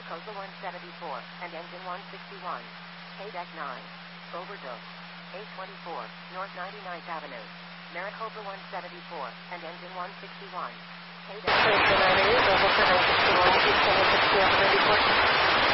Maricopa 174, and engine 161. KDEC 9. Overdose. 824, North 99th Avenue. Maricopa 174, and engine 161. KDEC 9. Over for 961, 6 report.